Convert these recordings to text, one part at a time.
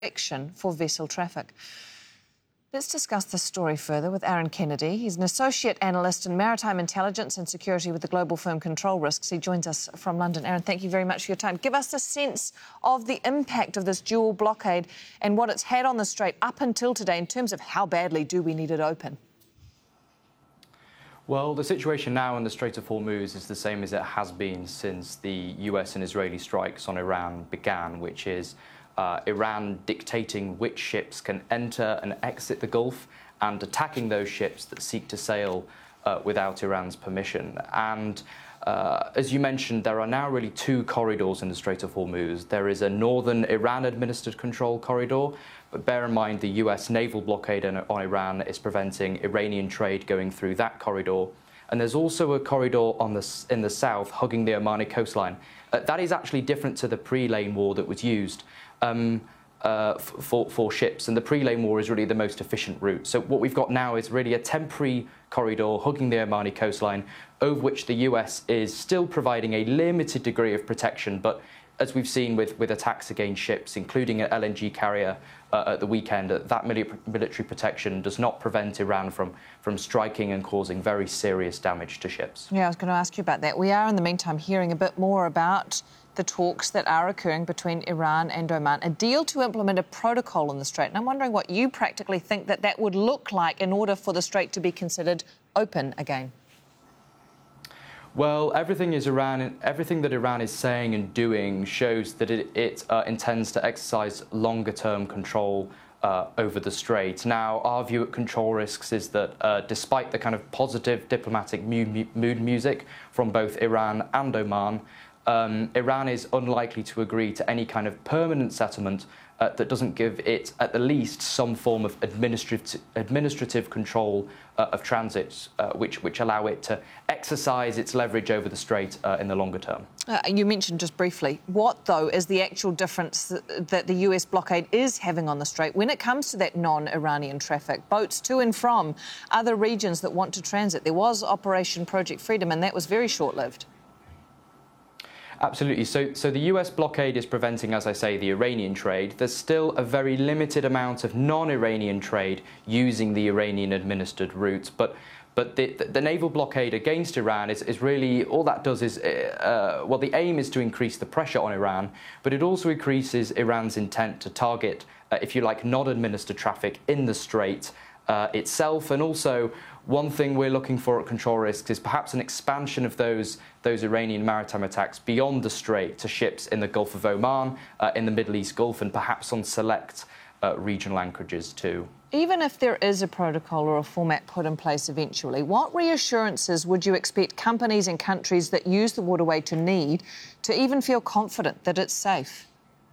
protection for vessel traffic. Let's discuss this story further with Aaron Kennedy. He's an associate analyst in maritime intelligence and security with the global firm Control Risks. He joins us from London. Aaron, thank you very much for your time. Give us a sense of the impact of this dual blockade and what it's had on the Strait up until today in terms of how badly do we need it open? Well, the situation now in the Strait of Hormuz is the same as it has been since the US and Israeli strikes on Iran began, which is Iran dictating which ships can enter and exit the Gulf and attacking those ships that seek to sail without Iran's permission. And as you mentioned, there are now really two corridors in the Strait of Hormuz. There is a northern Iran-administered control corridor, but bear in mind the US naval blockade on Iran is preventing Iranian trade going through that corridor. And there's also a corridor in the south hugging the Omani coastline. That is actually different to the pre-lane war that was used for ships, and the pre-lane war is really the most efficient route. So what we've got now is really a temporary corridor hugging the Omani coastline, over which the US is still providing a limited degree of protection, but as we've seen with attacks against ships, including an LNG carrier at the weekend, that military protection does not prevent Iran from striking and causing very serious damage to ships. Yeah, I was going to ask you about that. We are, in the meantime, hearing a bit more about the talks that are occurring between Iran and Oman, a deal to implement a protocol in the Strait. And I'm wondering what you practically think that would look like in order for the Strait to be considered open again. Well, everything that Iran is saying and doing shows that it intends to exercise longer-term control over the Strait. Now, our view at Control Risks is that despite the kind of positive diplomatic mood music from both Iran and Oman, Iran is unlikely to agree to any kind of permanent settlement that doesn't give it, at the least, some form of administrative control of transit, which allow it to exercise its leverage over the Strait in the longer term. You mentioned just briefly, what, though, is the actual difference that the US blockade is having on the Strait when it comes to that non-Iranian traffic, boats to and from other regions that want to transit? There was Operation Project Freedom, and that was very short-lived. Absolutely. So the US blockade is preventing, as I say, the Iranian trade. There's still a very limited amount of non-Iranian trade using the Iranian-administered routes. But the naval blockade against Iran is really, all that does is, well, the aim is to increase the pressure on Iran, but it also increases Iran's intent to target, if you like, non-administered traffic in the Strait itself. And also, one thing we're looking for at Control Risks is perhaps an expansion of those Iranian maritime attacks beyond the Strait to ships in the Gulf of Oman, in the Middle East Gulf, and perhaps on select regional anchorages too. Even if there is a protocol or a format put in place eventually, what reassurances would you expect companies and countries that use the waterway to need to even feel confident that it's safe?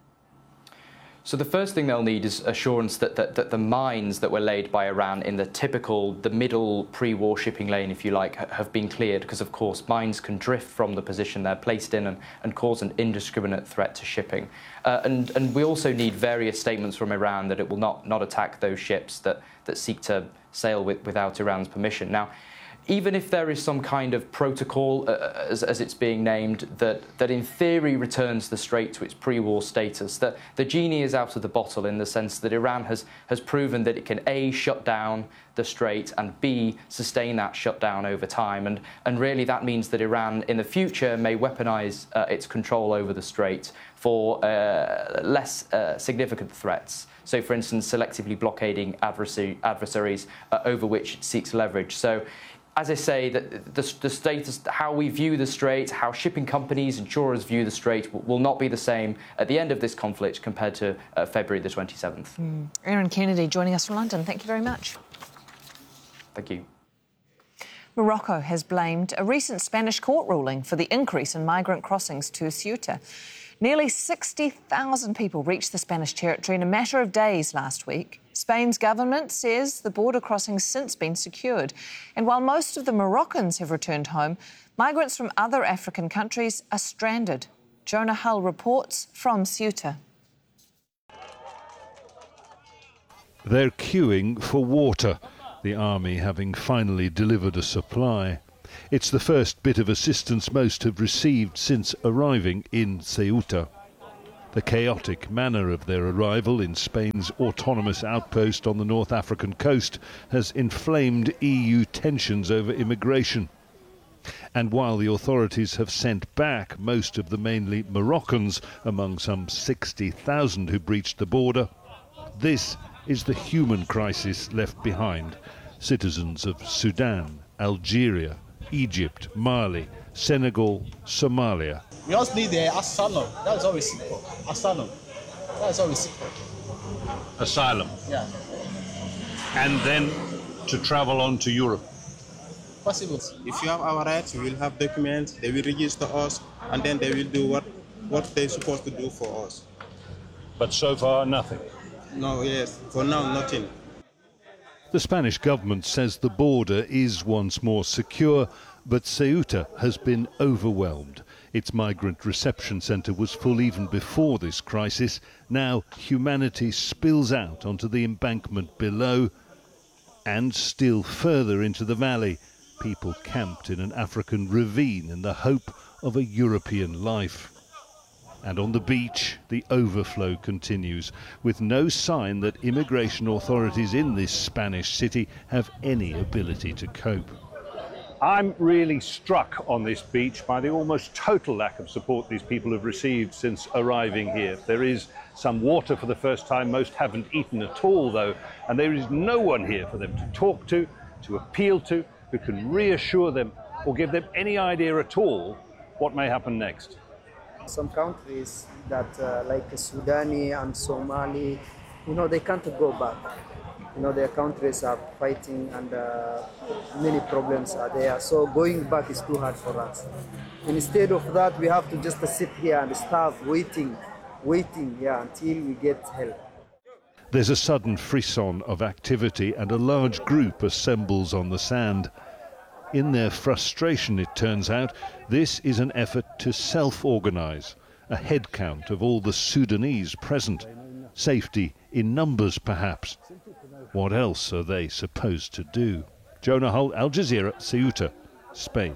So the first thing they'll need is assurance that the mines that were laid by Iran in the middle pre-war shipping lane, if you like, have been cleared, because, of course, mines can drift from the position they're placed in and cause an indiscriminate threat to shipping. And we also need various statements from Iran that it will not attack those ships that seek to sail without Iran's permission. Now, even if there is some kind of protocol, as it's being named, that in theory returns the Strait to its pre-war status, that the genie is out of the bottle in the sense that Iran has proven that it can A, shut down the Strait, and B, sustain that shutdown over time. And really that means that Iran in the future may weaponize its control over the Strait for less significant threats. So, for instance, selectively blockading adversaries over which it seeks leverage. So, as I say, the status, how we view the Strait, how shipping companies, insurers view the Strait will not be the same at the end of this conflict compared to February the 27th. Aaron Kennedy joining us from London. Thank you very much. Thank you. Morocco has blamed a recent Spanish court ruling for the increase in migrant crossings to Ceuta. Nearly 60,000 people reached the Spanish territory in a matter of days last week. Spain's government says the border crossing's since been secured. And while most of the Moroccans have returned home, migrants from other African countries are stranded. Jonah Hull reports from Ceuta. They're queuing for water, the army having finally delivered a supply. It's the first bit of assistance most have received since arriving in Ceuta. The chaotic manner of their arrival in Spain's autonomous outpost on the North African coast has inflamed EU tensions over immigration. And while the authorities have sent back most of the mainly Moroccans, among some 60,000 who breached the border, this is the human crisis left behind. Citizens of Sudan, Algeria, Egypt, Mali, Senegal, Somalia. We just need the asylum. That's all we seek for. Asylum. That's all we seek for. Asylum. Yeah. And then to travel on to Europe. Possible. If you have our rights, we will have documents, they will register us, and then they will do what they're supposed to do for us. But so far, nothing. No, yes, for now, nothing. The Spanish government says the border is once more secure, but Ceuta has been overwhelmed. Its migrant reception centre was full even before this crisis. Now humanity spills out onto the embankment below and still further into the valley. People camped in an African ravine in the hope of a European life. And on the beach, the overflow continues, with no sign that immigration authorities in this Spanish city have any ability to cope. I'm really struck on this beach by the almost total lack of support these people have received since arriving here. There is some water for the first time. Most haven't eaten at all, though, and there is no one here for them to talk to appeal to, who can reassure them or give them any idea at all what may happen next. Some countries that like Sudani and Somali, they can't go back. Their countries are fighting and many problems are there. So going back is too hard for us. Instead of that, we have to just sit here and starve, waiting until we get help. There's a sudden frisson of activity and a large group assembles on the sand. In their frustration, it turns out, this is an effort to self-organise, a head count of all the Sudanese present. Safety in numbers, perhaps. What else are they supposed to do? Jonah Hull, Al Jazeera, Ceuta, Spain.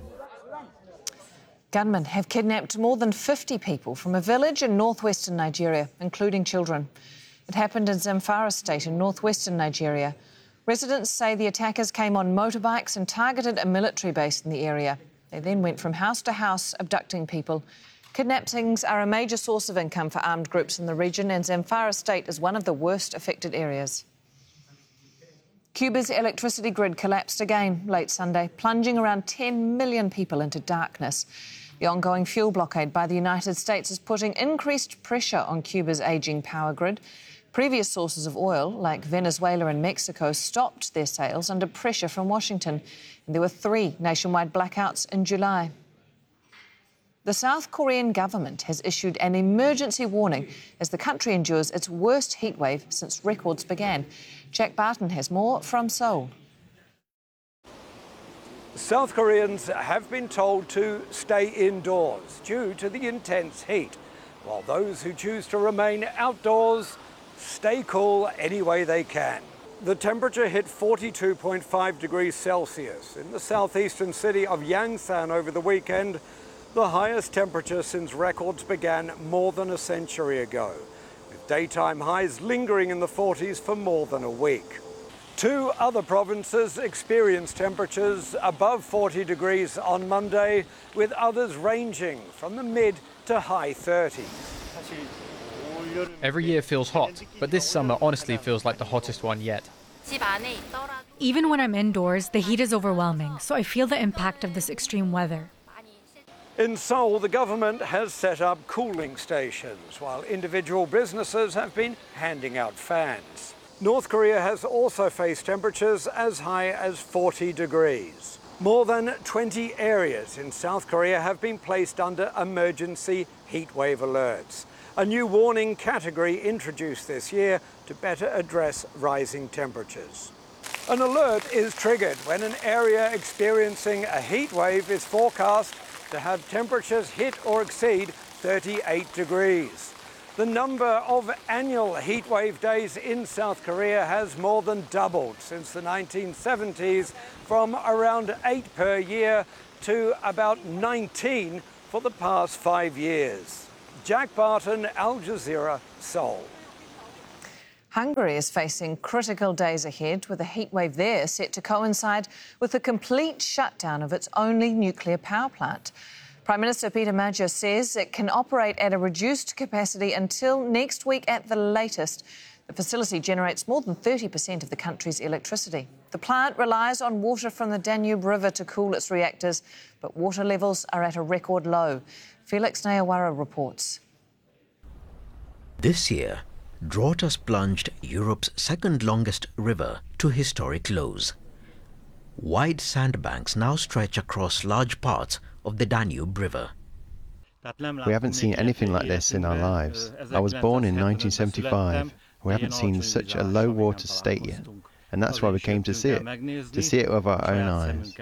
Gunmen have kidnapped more than 50 people from a village in northwestern Nigeria, including children. It happened in Zamfara state in northwestern Nigeria. Residents say the attackers came on motorbikes and targeted a military base in the area. They then went from house to house, abducting people. Kidnappings are a major source of income for armed groups in the region, and Zamfara state is one of the worst affected areas. Cuba's electricity grid collapsed again late Sunday, plunging around 10 million people into darkness. The ongoing fuel blockade by the United States is putting increased pressure on Cuba's ageing power grid. Previous sources of oil, like Venezuela and Mexico, stopped their sales under pressure from Washington. And there were 3 nationwide blackouts in July. The South Korean government has issued an emergency warning as the country endures its worst heatwave since records began. Jack Barton has more from Seoul. South Koreans have been told to stay indoors due to the intense heat, while those who choose to remain outdoors stay cool any way they can. The temperature hit 42.5 degrees Celsius in the southeastern city of Yangsan over the weekend, the highest temperature since records began more than a century ago, with daytime highs lingering in the 40s for more than a week. 2 other provinces experienced temperatures above 40 degrees on Monday, with others ranging from the mid to high 30s. Every year feels hot, but this summer honestly feels like the hottest one yet. Even when I'm indoors, the heat is overwhelming, so I feel the impact of this extreme weather. In Seoul, the government has set up cooling stations, while individual businesses have been handing out fans. North Korea has also faced temperatures as high as 40 degrees. More than 20 areas in South Korea have been placed under emergency heatwave alerts, a new warning category introduced this year to better address rising temperatures. An alert is triggered when an area experiencing a heat wave is forecast to have temperatures hit or exceed 38 degrees. The number of annual heat wave days in South Korea has more than doubled since the 1970s, from around 8 per year to about 19 for the past 5 years. Jack Barton, Al Jazeera, Seoul. Hungary is facing critical days ahead, with a heatwave there set to coincide with the complete shutdown of its only nuclear power plant. Prime Minister Peter Magyar says it can operate at a reduced capacity until next week at the latest. The facility generates more than 30% of the country's electricity. The plant relies on water from the Danube River to cool its reactors, but water levels are at a record low. Felix Nayawara reports. This year, drought has plunged Europe's second-longest river to historic lows. Wide sandbanks now stretch across large parts of the Danube River. We haven't seen anything like this in our lives. I was born in 1975. We haven't seen such a low water state yet. And that's why we came to see it with our own eyes.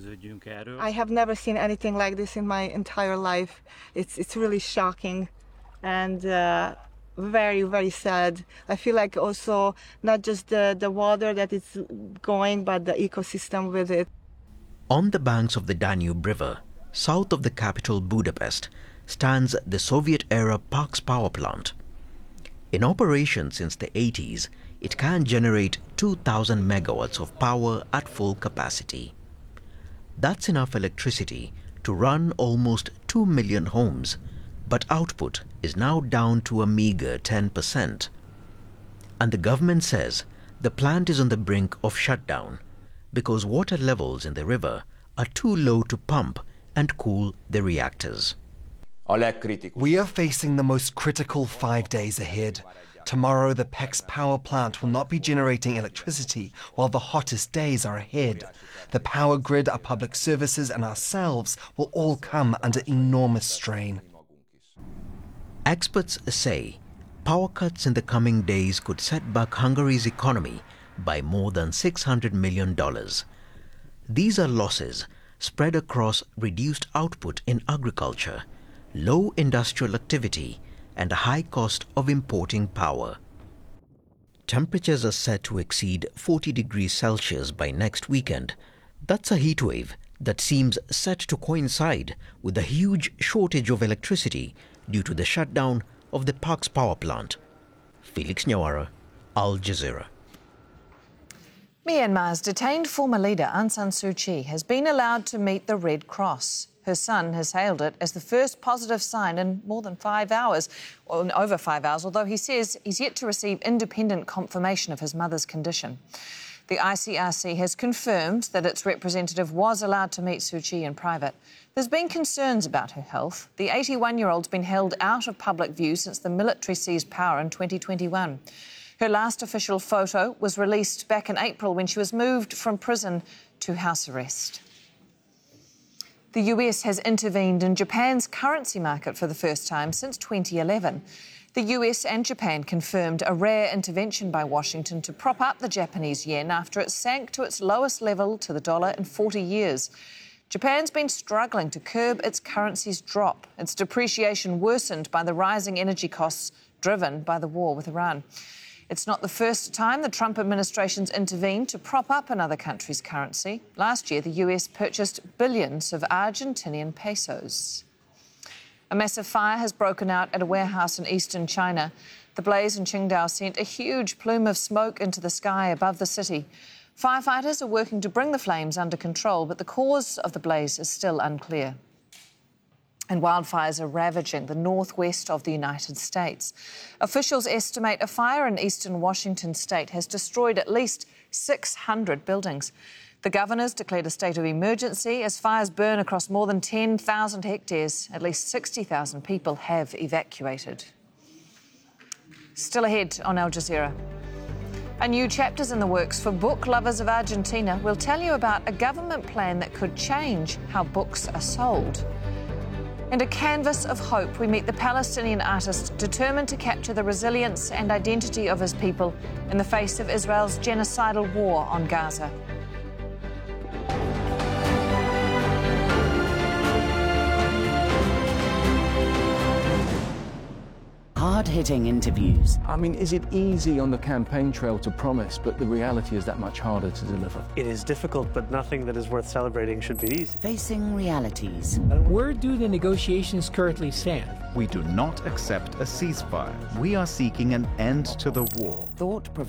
I have never seen anything like this in my entire life. It's really shocking and very, very sad. I feel like also not just the water that is going, but the ecosystem with it. On the banks of the Danube River, south of the capital Budapest, stands the Soviet-era Paks power plant. In operation since the 80s, it can generate 2,000 megawatts of power at full capacity. That's enough electricity to run almost 2 million homes, but output is now down to a meager 10%. And the government says the plant is on the brink of shutdown because water levels in the river are too low to pump and cool the reactors. We are facing the most critical 5 days ahead. Tomorrow, the PEX power plant will not be generating electricity while the hottest days are ahead. The power grid, our public services and ourselves will all come under enormous strain. Experts say power cuts in the coming days could set back Hungary's economy by more than $600 million. These are losses spread across reduced output in agriculture, low industrial activity, and a high cost of importing power. Temperatures are set to exceed 40 degrees Celsius by next weekend. That's a heatwave that seems set to coincide with a huge shortage of electricity due to the shutdown of the Paks power plant. Felix Nyawara, Al Jazeera. Myanmar's detained former leader Aung San Suu Kyi has been allowed to meet the Red Cross. Her son has hailed it as the first positive sign in more than 5 hours, or in over 5 hours, although he says he's yet to receive independent confirmation of his mother's condition. The ICRC has confirmed that its representative was allowed to meet Suu Kyi in private. There's been concerns about her health. The 81-year-old's been held out of public view since the military seized power in 2021. Her last official photo was released back in April when she was moved from prison to house arrest. The US has intervened in Japan's currency market for the first time since 2011. The US and Japan confirmed a rare intervention by Washington to prop up the Japanese yen after it sank to its lowest level to the dollar in 40 years. Japan's been struggling to curb its currency's drop. Its depreciation worsened by the rising energy costs driven by the war with Iran. It's not the first time the Trump administration's intervened to prop up another country's currency. Last year, the US purchased billions of Argentinian pesos. A massive fire has broken out at a warehouse in eastern China. The blaze in Qingdao sent a huge plume of smoke into the sky above the city. Firefighters are working to bring the flames under control, but the cause of the blaze is still unclear. And wildfires are ravaging the northwest of the United States. Officials estimate a fire in eastern Washington state has destroyed at least 600 buildings. The governor's declared a state of emergency as fires burn across more than 10,000 hectares. At least 60,000 people have evacuated. Still ahead on Al Jazeera. A new chapter's in the works for book lovers of Argentina. We'll tell you about a government plan that could change how books are sold. And a canvas of hope, we meet the Palestinian artist determined to capture the resilience and identity of his people in the face of Israel's genocidal war on Gaza. hard-hitting interviews. I mean, is it easy on the campaign trail to promise, but the reality is that much harder to deliver? It is difficult, but nothing that is worth celebrating should be easy. Facing realities. Where do the negotiations currently stand? We do not accept a ceasefire. We are seeking an end to the war. Thought